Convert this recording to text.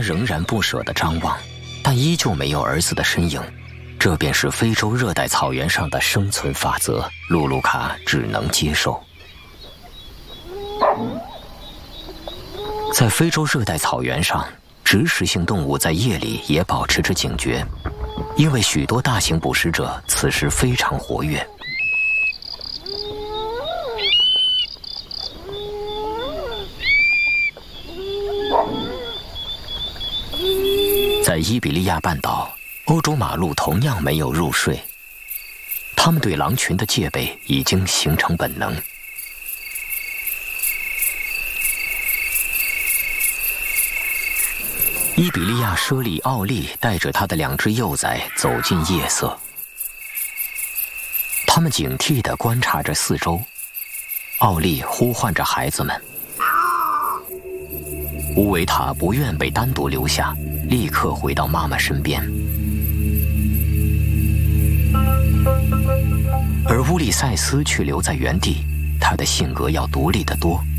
仍然不舍地张望，但依旧没有儿子的身影。这便是非洲热带草原上的生存法则，露露卡只能接受。在非洲热带草原上，植食性动物在夜里也保持着警觉，因为许多大型捕食者此时非常活跃。在伊比利亚半岛，欧洲马鹿同样没有入睡，它们对狼群的戒备已经形成本能。伊比利亚猞猁奥利带着他的2只幼崽走进夜色，他们警惕地观察着四周。奥利呼唤着孩子们。乌维塔不愿被单独留下，立刻回到妈妈身边。而乌利塞斯却留在原地，他的性格要独立得多。